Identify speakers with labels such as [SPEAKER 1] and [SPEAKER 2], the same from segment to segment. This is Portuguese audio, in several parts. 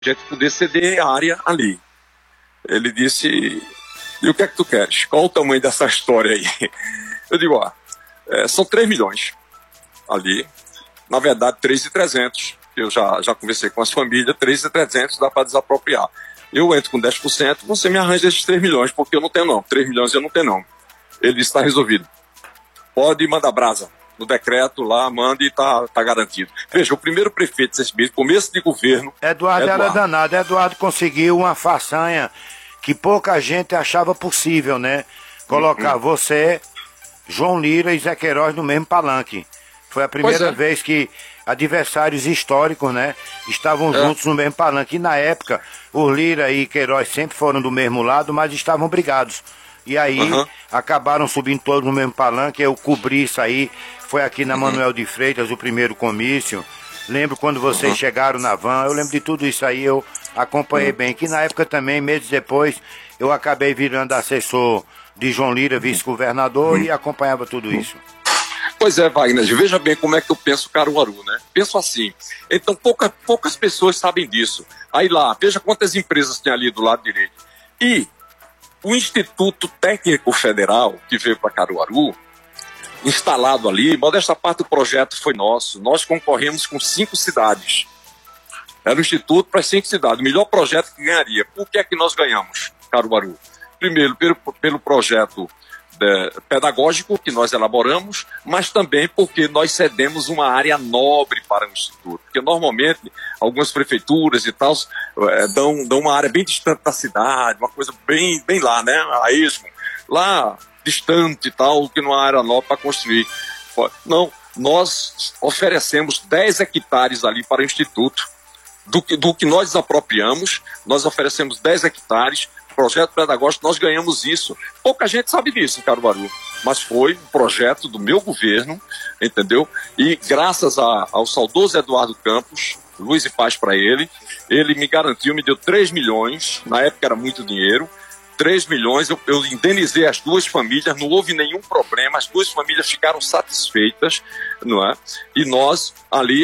[SPEAKER 1] gente poder ceder área ali. Ele disse, e o que é que tu queres? Qual o tamanho dessa história aí? Eu digo, são 3 milhões ali. Na verdade, 3.300. Eu já conversei com as famílias, 3.300 dá para desapropriar. Eu entro com 10%, você me arranja esses 3 milhões, porque eu não tenho não. 3 milhões eu não tenho não. Ele disse, está resolvido. Pode mandar brasa. No decreto lá, manda e tá garantido. Veja, o primeiro prefeito desse mês, começo de governo...
[SPEAKER 2] Eduardo era danado. Eduardo conseguiu uma façanha que pouca gente achava possível, né? Colocar você, João Lira e Zé Queiroz no mesmo palanque. Foi a primeira vez que adversários históricos, né, estavam juntos no mesmo palanque. E na época, o Lira e Queiroz sempre foram do mesmo lado, mas estavam brigados. E aí, acabaram subindo todos no mesmo palanque. Eu cobri isso aí. Foi aqui na Manuel de Freitas, o primeiro comício. Lembro quando vocês chegaram na van. Eu lembro de tudo isso aí, eu acompanhei bem. Que na época também, meses depois, eu acabei virando assessor de João Lira, vice-governador, e acompanhava tudo isso.
[SPEAKER 1] Pois é, Wagner, veja bem como é que eu penso Caruaru, né? Penso assim, então poucas pessoas sabem disso. Aí lá, veja quantas empresas tem ali do lado direito. E o Instituto Técnico Federal, que veio para Caruaru, instalado ali, modesta parte do projeto foi nosso. Nós concorremos com 5 cidades. Era o Instituto para 5 cidades. O melhor projeto que ganharia. Por que é que nós ganhamos, Caruaru? Primeiro, pelo projeto pedagógico que nós elaboramos, mas também porque nós cedemos uma área nobre para o Instituto. Porque normalmente algumas prefeituras e tal dão uma área bem distante da cidade, uma coisa bem lá, né? A esmo, lá distante e tal, que não há área nobre para construir. Não, nós oferecemos 10 hectares ali para o Instituto. Do que nós desapropriamos, nós oferecemos 10 hectares. Projeto pedagógico, nós ganhamos isso. Pouca gente sabe disso em Caruaru, mas foi um projeto do meu governo, entendeu? E graças ao saudoso Eduardo Campos, luz e paz para ele me garantiu, me deu 3 milhões, na época era muito dinheiro, 3 milhões, eu indenizei as 2 famílias, não houve nenhum problema, as 2 famílias ficaram satisfeitas, não é? E nós ali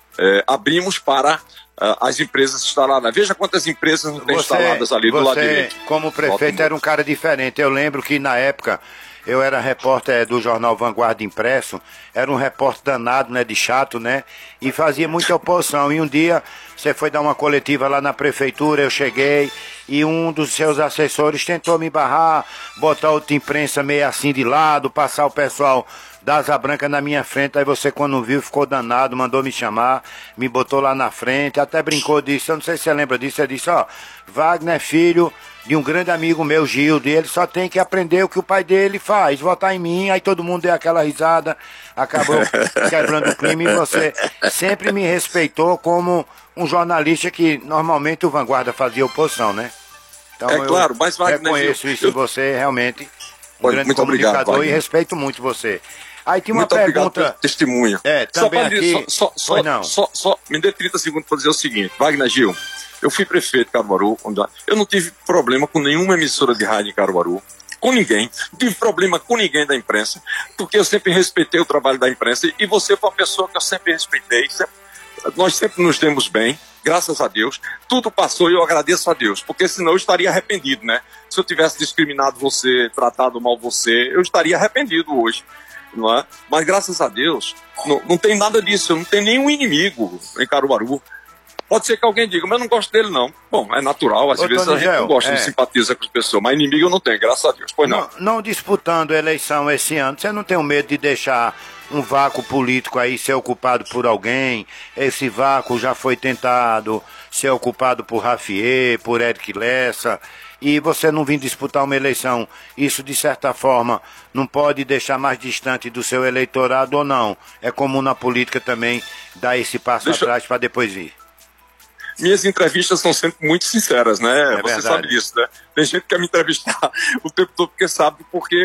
[SPEAKER 1] abrimos para as empresas instaladas. Veja quantas empresas não têm instaladas ali do lado direito.
[SPEAKER 2] Você, como prefeito, era um cara diferente. Eu lembro que na época eu era repórter do jornal Vanguarda Impresso, era um repórter danado, né, de chato, né, e fazia muita oposição. E um dia você foi dar uma coletiva lá na prefeitura, eu cheguei e um dos seus assessores tentou me barrar, botar outra imprensa meio assim de lado, passar o pessoal da Asa Branca na minha frente. Aí você, quando viu, ficou danado, mandou me chamar, me botou lá na frente, até brincou disso. Eu não sei se você lembra disso. Você disse, Wagner é filho de um grande amigo meu, Gildo, e ele só tem que aprender o que o pai dele faz, votar em mim. Aí todo mundo deu aquela risada, acabou quebrando o clima, e você sempre me respeitou como um jornalista que normalmente o Vanguarda fazia oposição, né? Então
[SPEAKER 1] claro, mas Wagner,
[SPEAKER 2] reconheço isso em você, realmente, um grande
[SPEAKER 1] muito
[SPEAKER 2] comunicador,
[SPEAKER 1] obrigado,
[SPEAKER 2] e respeito muito você. Aí tinha uma
[SPEAKER 1] muito
[SPEAKER 2] pergunta...
[SPEAKER 1] obrigado pelo testemunho.
[SPEAKER 2] Também
[SPEAKER 1] só me dê 30 segundos para dizer o seguinte. Wagner Gil, eu fui prefeito de Caruaru, eu não tive problema com nenhuma emissora de rádio em Caruaru, com ninguém, não tive problema com ninguém da imprensa, porque eu sempre respeitei o trabalho da imprensa, e você foi uma pessoa que eu sempre respeitei, nós sempre nos demos bem, graças a Deus, tudo passou e eu agradeço a Deus, porque senão eu estaria arrependido, né? Se eu tivesse discriminado você, tratado mal você, eu estaria arrependido hoje. Não é? Mas graças a Deus, não tem nada disso, eu não tenho nenhum inimigo em Caruaru. Pode ser que alguém diga, mas eu não gosto dele não. Bom, é natural, às vezes a gente não gosta, não simpatiza com as pessoas, mas inimigo eu não tenho, graças a Deus. Pois não.
[SPEAKER 2] Não disputando a eleição esse ano, você não tem medo de deixar um vácuo político aí ser ocupado por alguém? Esse vácuo já foi tentado ser ocupado por Rafier, por Eric Lessa, e você não vir disputar uma eleição. Isso, de certa forma, não pode deixar mais distante do seu eleitorado, ou não? É comum na política também dar esse passo atrás para depois vir.
[SPEAKER 1] Minhas entrevistas são sempre muito sinceras, né? Você
[SPEAKER 2] verdade.
[SPEAKER 1] sabe disso, né? Tem gente que quer me entrevistar o tempo todo porque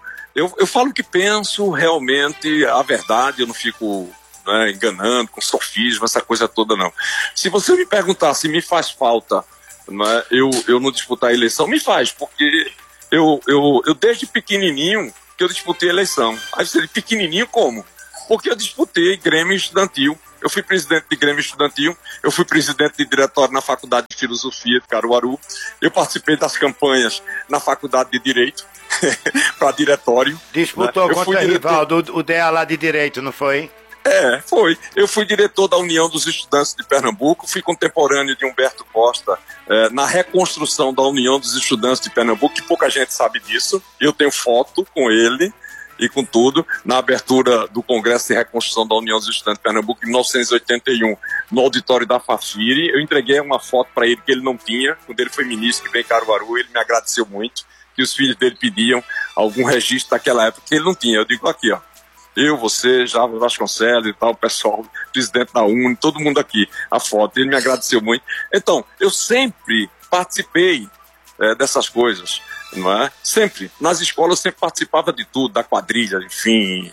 [SPEAKER 1] eu falo o que penso, realmente, a verdade, eu não fico enganando, com sofisma, essa coisa toda, não. Se você me perguntar se me faz falta, né, eu não disputar a eleição, me faz, porque eu desde pequenininho que eu disputei a eleição. Aí você diz, pequenininho como? Porque eu disputei Grêmio Estudantil Eu fui presidente de Grêmio Estudantil, eu fui presidente de diretório na Faculdade de Filosofia de Caruaru, eu participei das campanhas na Faculdade de Direito, para diretório.
[SPEAKER 2] Disputou contra Rivaldo, o DA lá de Direito, não foi?
[SPEAKER 1] Foi. Eu fui diretor da União dos Estudantes de Pernambuco, fui contemporâneo de Humberto Costa na reconstrução da União dos Estudantes de Pernambuco, que pouca gente sabe disso. Eu tenho foto com ele e com tudo, na abertura do Congresso de Reconstrução da União dos Estudantes de Pernambuco, em 1981, no auditório da Fafiri. Eu entreguei uma foto para ele que ele não tinha, quando ele foi ministro que veio em Caruaru, ele me agradeceu muito, que os filhos dele pediam algum registro daquela época que ele não tinha. Eu digo aqui, ó. Eu, você, Java Vasconcelos e tal, o pessoal, presidente da UNE, todo mundo aqui, a foto, ele me agradeceu muito. Então, eu sempre participei dessas coisas, não é? Sempre. Nas escolas eu sempre participava de tudo, da quadrilha, enfim,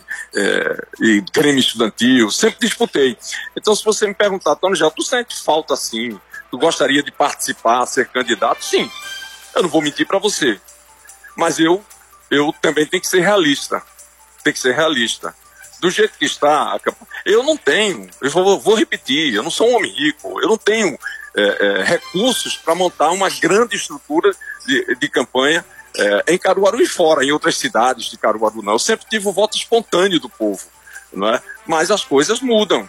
[SPEAKER 1] e Grêmio Estudantil, sempre disputei. Então, se você me perguntar, Tony Gel, tu sente falta assim, tu gostaria de participar, ser candidato? Sim, eu não vou mentir para você. Mas eu também tenho que ser realista. Tem que ser realista. Do jeito que está, eu não tenho, eu vou repetir, eu não sou um homem rico, eu não tenho recursos para montar uma grande estrutura de campanha em Caruaru e fora, em outras cidades de Caruaru, não. Eu sempre tive o voto espontâneo do povo, não é? Mas as coisas mudam.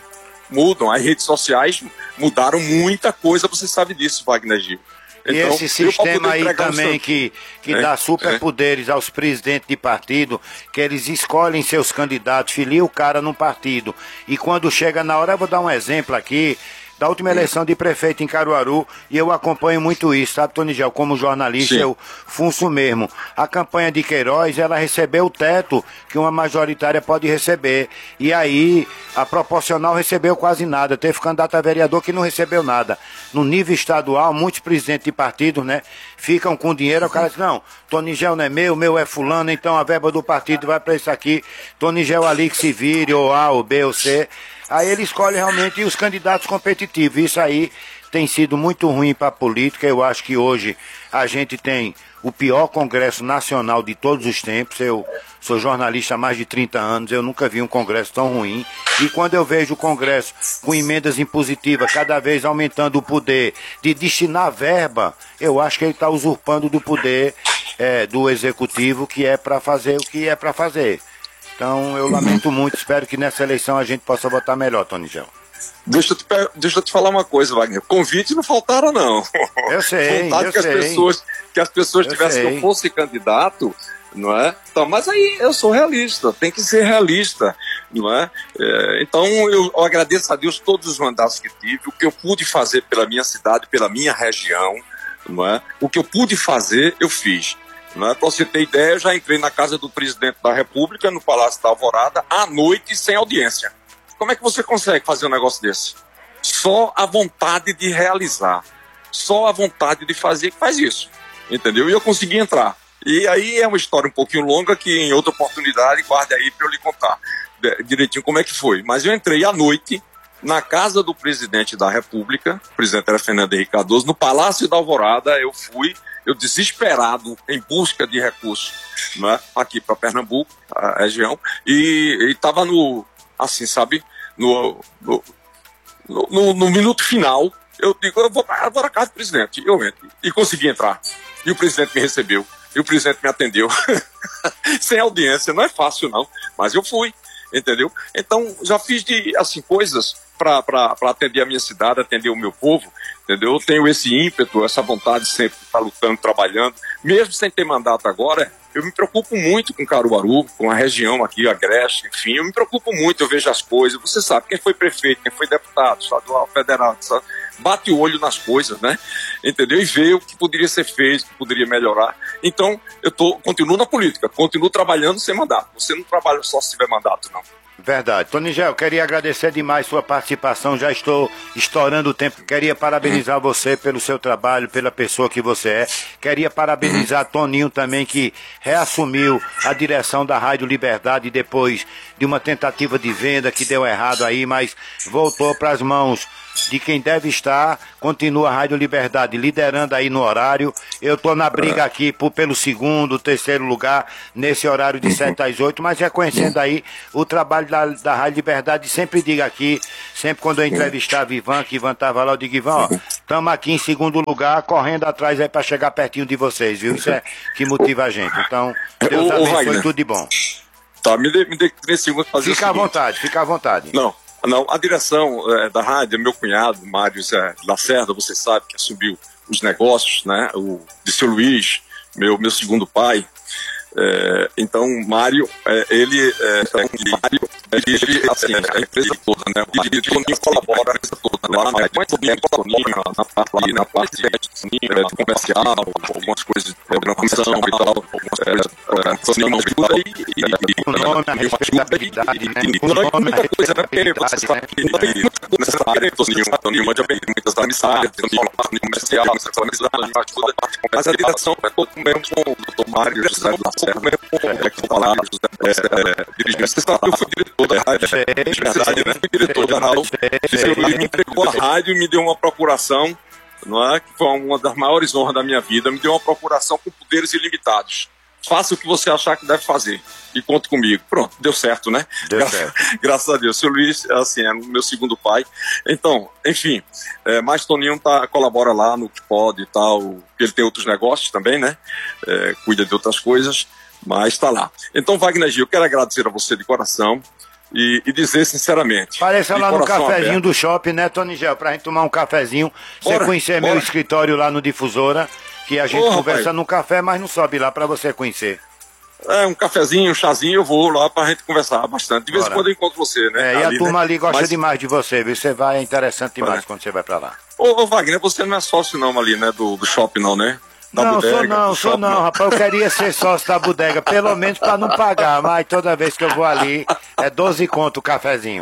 [SPEAKER 1] As redes sociais mudaram muita coisa, você sabe disso, Wagner Gil.
[SPEAKER 2] E então, esse sistema aí também que dá superpoderes aos presidentes de partido, que eles escolhem seus candidatos, filiam o cara num partido. E quando chega na hora, eu vou dar um exemplo aqui, da última eleição de prefeito em Caruaru, e eu acompanho muito isso, sabe, Tony Gel? Como jornalista, eu funço mesmo. A campanha de Queiroz, ela recebeu o teto que uma majoritária pode receber. E aí, a proporcional recebeu quase nada. Teve candidato a vereador que não recebeu nada. No nível estadual, muitos presidentes de partidos, né, ficam com dinheiro, o cara diz, não, Tony Gel não é meu é fulano, então a verba do partido vai para isso aqui, Tony Gel ali que se vire, ou A, ou B, ou C. Aí ele escolhe realmente os candidatos competitivos. Isso aí tem sido muito ruim para a política. Eu acho que hoje a gente tem o pior Congresso Nacional de todos os tempos. Eu sou jornalista há mais de 30 anos, eu nunca vi um Congresso tão ruim. E quando eu vejo o Congresso com emendas impositivas, cada vez aumentando o poder de destinar verba, eu acho que ele está usurpando do poder do Executivo, que é para fazer o que é para fazer. Então, eu lamento muito, espero que nessa eleição a gente possa votar melhor, Tony Gel.
[SPEAKER 1] Deixa eu te falar uma coisa, Wagner. Convite não faltaram, não.
[SPEAKER 2] Eu sei,
[SPEAKER 1] vontade que as pessoas tivessem que eu fosse candidato, não é? Então, mas aí eu sou realista, tem que ser realista, não é? Então, eu agradeço a Deus todos os mandatos que tive, o que eu pude fazer pela minha cidade, pela minha região, não é? O que eu pude fazer, eu fiz. Para você ter ideia, eu já entrei na casa do presidente da República, no Palácio da Alvorada, à noite, sem audiência. Como é que você consegue fazer um negócio desse? Só a vontade de realizar, só a vontade de fazer que faz isso, entendeu? E eu consegui entrar. E aí é uma história um pouquinho longa que em outra oportunidade, guarde aí para eu lhe contar direitinho como é que foi. Mas eu entrei à noite na casa do presidente da República, o presidente era Fernando Henrique Cardoso, no Palácio da Alvorada. Eu desesperado, em busca de recursos, né, aqui para Pernambuco, a região, e estava no minuto final. Eu digo, eu vou na casa do presidente. Eu entro e consegui entrar. E o presidente me recebeu, e o presidente me atendeu, sem audiência. Não é fácil, não, mas eu fui, entendeu? Então, já fiz coisas para atender a minha cidade, atender o meu povo, entendeu? Eu tenho esse ímpeto, essa vontade sempre de estar lutando, trabalhando, mesmo sem ter mandato agora. Eu me preocupo muito com Caruaru, com a região aqui, a Agreste, enfim, eu me preocupo muito, eu vejo as coisas. Você sabe, quem foi prefeito, quem foi deputado, estadual, federal, sabe? Bate o olho nas coisas, né? Entendeu? E vê o que poderia ser feito, o que poderia melhorar. Então, continuo na política, continuo trabalhando sem mandato. Você não trabalha só se tiver mandato, não.
[SPEAKER 2] Verdade. Tony Gel, queria agradecer demais sua participação, já estou estourando o tempo. Queria parabenizar você pelo seu trabalho, pela pessoa que você é. Queria parabenizar Toninho também, que reassumiu a direção da Rádio Liberdade depois de uma tentativa de venda que deu errado aí, mas voltou para as mãos de quem deve estar. Continua a Rádio Liberdade liderando aí no horário. Eu estou na briga aqui pelo segundo, terceiro lugar, nesse horário de 7 às 8, mas reconhecendo aí o trabalho da Rádio Liberdade. Sempre digo aqui, sempre quando eu entrevistava Ivan, que Ivan estava lá, eu digo, Ivan, ó, estamos aqui em segundo lugar, correndo atrás aí para chegar pertinho de vocês, viu? Isso é que motiva a gente. Então, Deus abençoe, tudo de bom.
[SPEAKER 1] Tá, me dê 3 segundos para fazer
[SPEAKER 2] Fica à vontade, fica à vontade.
[SPEAKER 1] Não, a direção da rádio, meu cunhado, Mário Lacerda, você sabe que assumiu os negócios, né? O de seu Luiz, meu segundo pai. Então, Mário, ele assim, a empresa toda, né? O Toninho colabora a empresa toda lá, mas também Toninho na parte de comercial, algumas coisas de programação e tal, algumas coisas, Toninho ajuda e muita coisa, né? Porque você sabe que nessa área, Toninho manda bem muitas amizades, Toninho comercial, ajuda, mas a direção é todo mesmo com o Dr. Mário José do Lacerda, você sabe que eu fui diretor da rádio, verdade, né? Fui diretor da rádio, ele me entregou a rádio e me deu uma procuração, não é? Que foi uma das maiores honras da minha vida, me deu uma procuração com poderes ilimitados. Faça o que você achar que deve fazer e conte comigo. Pronto, deu certo, né? Graças a Deus. Seu Luiz, assim, é meu segundo pai. Então, enfim, mas Toninho colabora lá no que pode e tal, ele tem outros negócios também, né? Cuida de outras coisas, mas está lá. Então, Wagner Gil, eu quero agradecer a você de coração e dizer sinceramente.
[SPEAKER 2] Pareça lá no cafezinho aberto do shopping, né, Tony Gel? Pra gente tomar um cafezinho, você conhecer meu escritório lá no Difusora, que a gente conversa no café, mas não sobe lá pra você conhecer.
[SPEAKER 1] Um cafezinho, um chazinho, eu vou lá pra gente conversar bastante. De vez em quando eu encontro você, né?
[SPEAKER 2] E a turma ali gosta demais de você, viu? Você vai, é interessante demais quando você vai pra lá.
[SPEAKER 1] Ô, Wagner, você não é sócio não ali, né, do shopping não, né?
[SPEAKER 2] Sou não, rapaz, eu queria ser sócio da bodega, pelo menos pra não pagar, mas toda vez que eu vou ali, é 12 conto o cafezinho.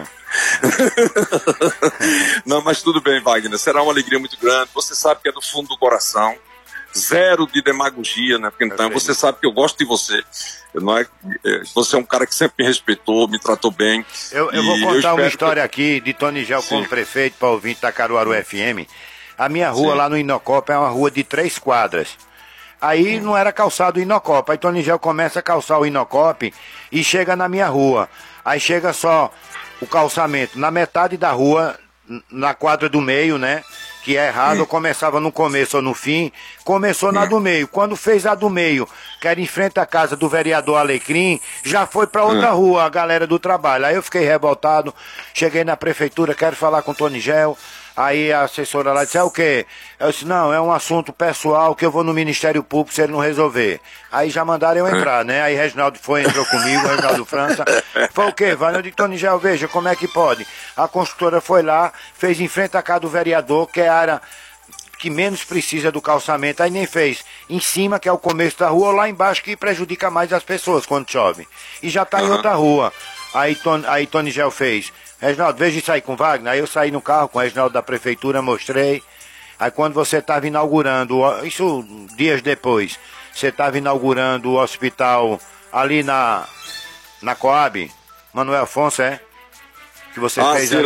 [SPEAKER 1] Não, mas tudo bem, Wagner, será uma alegria muito grande, você sabe que é do fundo do coração, zero de demagogia, né, porque então você sabe que eu gosto de você, você é um cara que sempre me respeitou, me tratou bem.
[SPEAKER 2] Eu vou contar uma história aqui de Tony Gel como prefeito, para ouvinte da Caruaru FM. A minha rua lá no Inocopa é uma rua de 3 quadras. Aí não era calçado o Inocopa. Aí Tony Gel começa a calçar o Inocopa e chega na minha rua. Aí chega só o calçamento na metade da rua, na quadra do meio, né? Que é errado, eu começava no começo ou no fim, começou na do meio. Quando fez a do meio, que era em frente à casa do vereador Alecrim, já foi pra outra rua, a galera do trabalho. Aí eu fiquei revoltado, cheguei na prefeitura, quero falar com o Tony Gel. Aí a assessora lá disse, o quê? Eu disse, não, é um assunto pessoal que eu vou no Ministério Público se ele não resolver. Aí já mandaram eu entrar, né? Aí Reginaldo entrou comigo, Reginaldo França. Foi o quê, Vânia? Eu digo, Tony Gel, veja, como é que pode? A construtora foi lá, fez em frente à casa do vereador, que é a área que menos precisa do calçamento, aí nem fez em cima, que é o começo da rua, ou lá embaixo, que prejudica mais as pessoas quando chove. E já tá em outra rua. Aí Tony Gel fez. Reginaldo, veja isso aí com o Wagner. Aí eu saí no carro com o Reginaldo da prefeitura, mostrei. Aí quando você estava inaugurando, isso dias depois, você estava inaugurando o hospital ali na Coab, Manuel Afonso, que você fez
[SPEAKER 1] sim,
[SPEAKER 2] ali?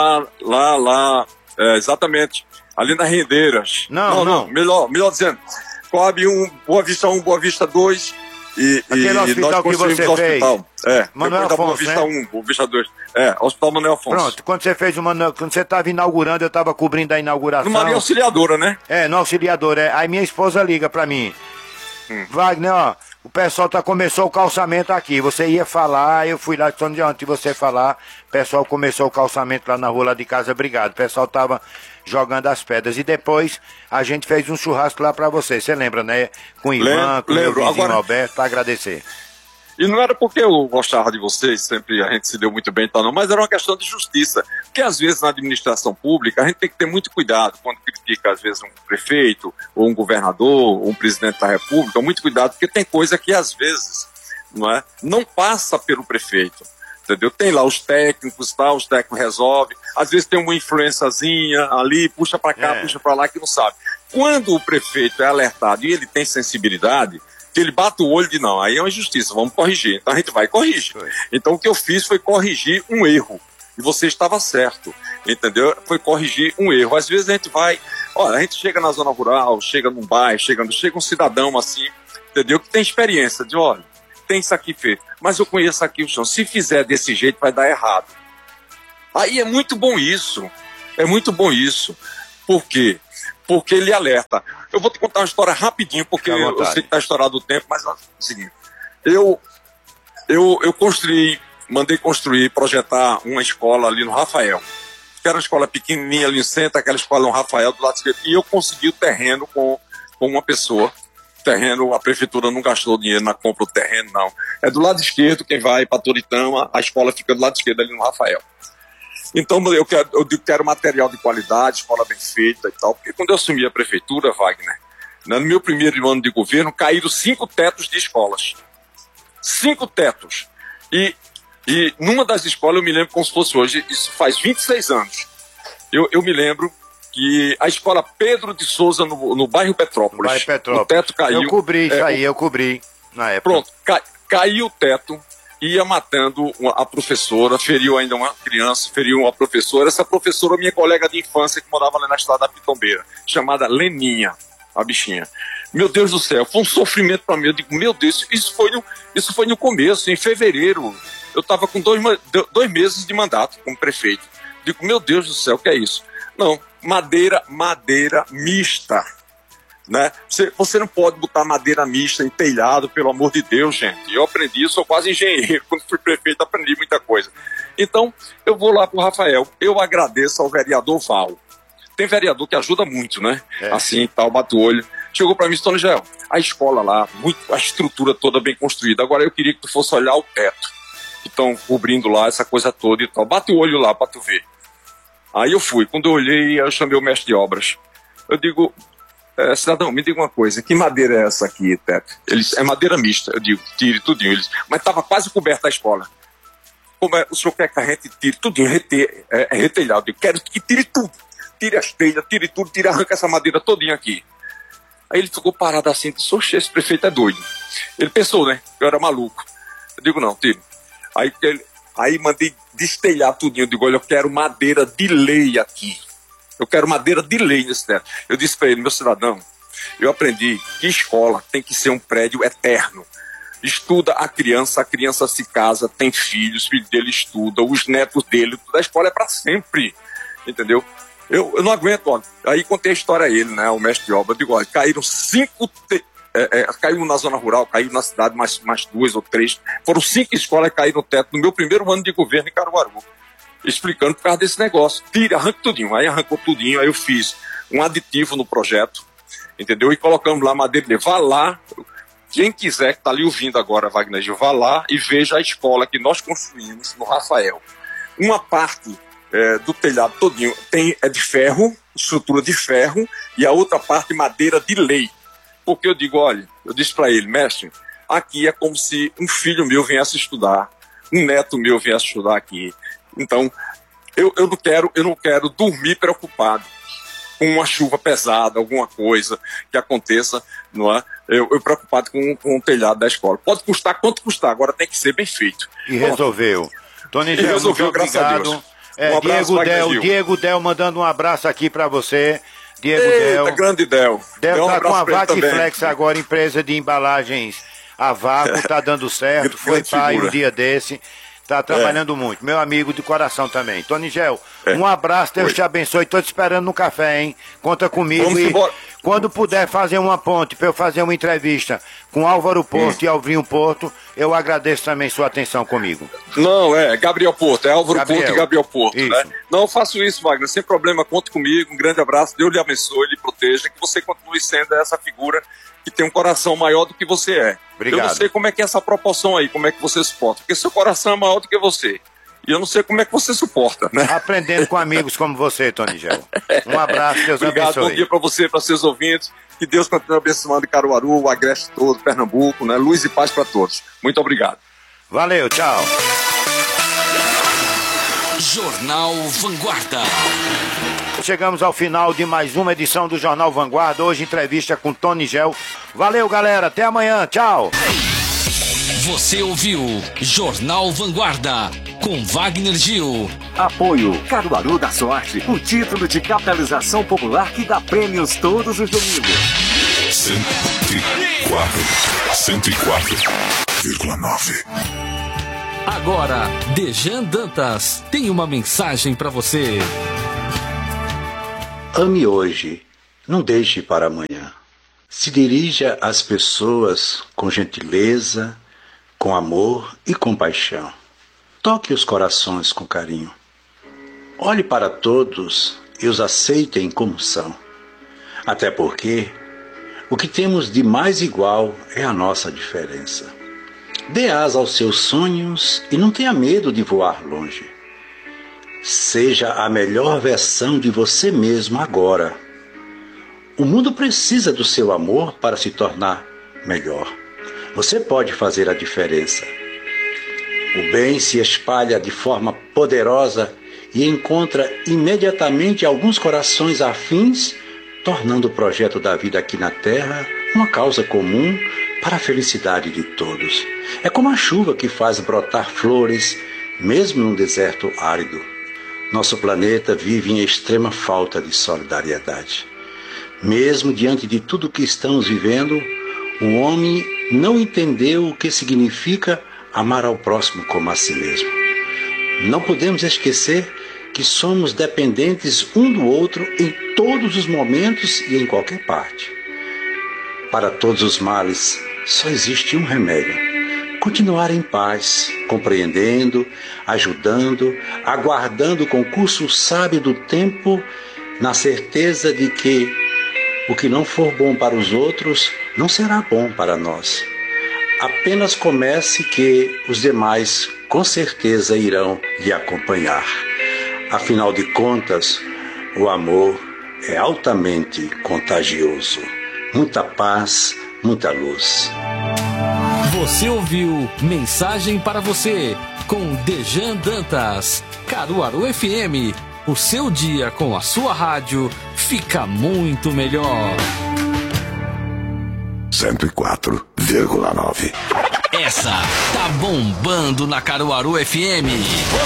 [SPEAKER 1] Lá, exatamente. Ali nas Rendeiras.
[SPEAKER 2] Não.
[SPEAKER 1] Melhor dizendo, Coab 1, Boa Vista 1, Boa Vista 2...
[SPEAKER 2] Aquele hospital que você fez.
[SPEAKER 1] Manuel Afonso, Boa Vista 1, Boa Vista 2. Hospital Manuel Afonso.
[SPEAKER 2] Pronto, quando você fez quando você estava inaugurando, eu estava cobrindo a inauguração.
[SPEAKER 1] No Maria Auxiliadora, né?
[SPEAKER 2] No Auxiliadora, Aí minha esposa liga pra mim. Wagner, o pessoal começou o calçamento aqui. Você ia falar, eu fui lá, antes de você falar, o pessoal começou o calçamento lá na rua lá de casa, obrigado. O pessoal tava jogando as pedras. E depois a gente fez um churrasco lá pra você. Você lembra, né? Com o Ivan, com o meu vizinho Alberto, pra agradecer.
[SPEAKER 1] E não era porque eu gostava de vocês, sempre a gente se deu muito bem e tal, não, mas era uma questão de justiça. Porque às vezes na administração pública a gente tem que ter muito cuidado quando critica às vezes um prefeito, ou um governador, ou um presidente da república, muito cuidado, porque tem coisa que às vezes não passa pelo prefeito. Entendeu? Tem lá os técnicos, os técnicos resolvem, às vezes tem uma influenciazinha ali, puxa pra cá, puxa pra lá, que não sabe. Quando o prefeito é alertado e ele tem sensibilidade, que ele bate o olho e diz, não, aí é uma injustiça, vamos corrigir. Então a gente vai e corrige. Então o que eu fiz foi corrigir um erro. e você estava certo, entendeu? Foi corrigir um erro. Às vezes a gente vai, olha, a gente chega na zona rural, chega num bairro, chega um cidadão assim, entendeu? Que tem experiência de, olha, tem isso aqui feito, mas eu conheço aqui o chão, se fizer desse jeito vai dar errado. Aí é muito bom isso. Por quê? Porque ele alerta. Eu vou te contar uma história rapidinho, porque eu sei que está estourado o tempo, mas é o seguinte. Eu mandei construir, projetar uma escola ali no Rafael, que era uma escola pequenininha ali no centro, aquela escola no Rafael do lado esquerdo, e eu consegui o terreno com uma pessoa. Terreno, a prefeitura não gastou dinheiro na compra do terreno, não. É do lado esquerdo, quem vai para Toritama, a escola fica do lado esquerdo ali no Rafael. Então eu quero material de qualidade, escola bem feita e tal, porque quando eu assumi a prefeitura, Wagner, no meu primeiro ano de governo, caíram 5 tetos de escolas. 5 tetos. E numa das escolas, eu me lembro como se fosse hoje, isso faz 26 anos, eu me lembro que a escola Pedro de Souza, no bairro Petrópolis, o teto caiu.
[SPEAKER 2] Eu cobri isso aí, eu cobri na época.
[SPEAKER 1] Pronto, caiu o teto, ia matando a professora, feriu ainda uma criança, feriu uma professora. Essa professora, minha colega de infância, que morava lá na estrada da Pitombeira, chamada Leninha, a bichinha. Meu Deus do céu, foi um sofrimento para mim. Eu digo, meu Deus, isso foi no começo, em fevereiro. Eu estava com 2 meses de mandato como prefeito. Digo, meu Deus do céu, o que é isso? Não, madeira mista. Né? Você não pode botar madeira mista em telhado, pelo amor de Deus, gente. Eu aprendi, eu sou quase engenheiro. Quando fui prefeito, aprendi muita coisa. Então, eu vou lá pro Rafael. Eu agradeço ao vereador Val. Tem vereador que ajuda muito, né? Assim, tal, bate o olho. Chegou para mim, Tony Gel, a escola lá, a estrutura toda bem construída. Agora eu queria que tu fosse olhar o teto, que estão cobrindo lá essa coisa toda e tal. Bate o olho lá para tu ver. Aí eu fui. Quando eu olhei, eu chamei o mestre de obras. Eu digo, cidadão, me diga uma coisa, que madeira é essa aqui, teto? Eles, é madeira mista. Eu digo, tire tudinho. Eles, mas estava quase coberta a escola. Como é, o senhor quer que a gente tire tudinho, retelhado? Eu digo, quero que tire tudo. Tire as telhas, tire tudo, arranca essa madeira todinha aqui. Aí ele ficou parado assim, disse, oxe, esse prefeito é doido. Ele pensou, né, que eu era maluco. Eu digo, não, tire. Aí mandei destelhar tudinho. Eu digo, olha, eu quero madeira de lei aqui. Eu quero madeira de lei nesse teto. Eu disse para ele, meu cidadão, eu aprendi que escola tem que ser um prédio eterno. Estuda a criança se casa, tem filhos, os filhos dele estudam, os netos dele, toda a escola é para sempre, entendeu? Eu não aguento, olha. Aí contei a história a ele, né, o mestre de obra. Eu digo, olha, caíram 5... caiu na zona rural, caiu na cidade mais 2 ou 3. Foram 5 escolas que caíram no teto no meu primeiro ano de governo em Caruaru. Explicando por causa desse negócio. Tira, arranca tudinho. Aí arrancou tudinho, aí eu fiz um aditivo no projeto, entendeu? E colocamos lá madeira. Vá lá, quem quiser que está ali ouvindo agora, Wagner Gil, vá lá e veja a escola que nós construímos no Rafael. Uma parte do telhado todinho é de ferro, estrutura de ferro, e a outra parte madeira de lei. Porque eu digo, olha, eu disse para ele, mestre, aqui é como se um filho meu viesse estudar, um neto meu viesse estudar aqui. Então, eu não quero dormir preocupado com uma chuva pesada, alguma coisa que aconteça, não é? Eu preocupado com o telhado da escola. Pode custar quanto custar, agora tem que ser bem feito.
[SPEAKER 2] E resolveu. Tony Gel,
[SPEAKER 1] resolveu, graças a Deus.
[SPEAKER 2] Um abraço, Diego Del mandando um abraço aqui para você. Diego Del.
[SPEAKER 1] Grande Del.
[SPEAKER 2] Del tá com a Vagflex agora, empresa de embalagens a vácuo, tá dando certo. Foi pai um dia desse. Tá trabalhando muito. Meu amigo de coração também. Tony Gel, um abraço, Deus te abençoe. Tô te esperando no café, hein? Conta comigo.
[SPEAKER 1] Vamos embora.
[SPEAKER 2] Quando puder fazer uma ponte para eu fazer uma entrevista com Álvaro Porto e Alvinho Porto, eu agradeço também sua atenção comigo.
[SPEAKER 1] Não, Gabriel Porto, Álvaro Porto e Gabriel Porto, né? Não, eu faço isso, Wagner, sem problema, conte comigo, um grande abraço, Deus lhe abençoe, lhe proteja, que você continue sendo essa figura que tem um coração maior do que você é.
[SPEAKER 2] Obrigado.
[SPEAKER 1] Eu não sei como é que é essa proporção aí, como é que você suporta, porque seu coração é maior do que você. E eu não sei como é que você suporta, né?
[SPEAKER 2] Aprendendo com amigos como você, Tony Gel. Um abraço, Deus abençoe.
[SPEAKER 1] Obrigado, bom dia para você, para seus ouvintes. Que Deus continue abençoando Caruaru, o Agreste todo, Pernambuco, né? Luz e paz para todos. Muito obrigado.
[SPEAKER 2] Valeu, tchau.
[SPEAKER 3] Jornal Vanguarda.
[SPEAKER 2] Chegamos ao final de mais uma edição do Jornal Vanguarda. Hoje entrevista com Tony Gel. Valeu, galera. Até amanhã. Tchau.
[SPEAKER 3] Você ouviu Jornal Vanguarda com Wagner Gil.
[SPEAKER 4] Apoio Caruaru da Sorte, o título de capitalização popular que dá prêmios todos os domingos.
[SPEAKER 5] 104,9.
[SPEAKER 3] Agora, Dejan Dantas tem uma mensagem para você.
[SPEAKER 6] Ame hoje, não deixe para amanhã. Se dirija às pessoas com gentileza, com amor e compaixão. Toque os corações com carinho. Olhe para todos e os aceitem como são. Até porque o que temos de mais igual é a nossa diferença. Dê asa aos seus sonhos e não tenha medo de voar longe. Seja a melhor versão de você mesmo agora. O mundo precisa do seu amor para se tornar melhor. Você pode fazer a diferença. O bem se espalha de forma poderosa e encontra imediatamente alguns corações afins, tornando o projeto da vida aqui na Terra uma causa comum para a felicidade de todos. É como a chuva que faz brotar flores, mesmo num deserto árido. Nosso planeta vive em extrema falta de solidariedade. Mesmo diante de tudo o que estamos vivendo, o homem não entendeu o que significa amar ao próximo como a si mesmo. Não podemos esquecer que somos dependentes um do outro em todos os momentos e em qualquer parte. Para todos os males, só existe um remédio: continuar em paz, compreendendo, ajudando, aguardando o concurso sábio do tempo, na certeza de que o que não for bom para os outros não será bom para nós. Apenas comece que os demais com certeza irão lhe acompanhar. Afinal de contas, o amor é altamente contagioso. Muita paz, muita luz.
[SPEAKER 3] Você ouviu Mensagem para Você, com Dejan Dantas. Caruaru FM, o seu dia com a sua rádio fica muito melhor.
[SPEAKER 5] 104,9.
[SPEAKER 3] Essa tá bombando na Caruaru FM.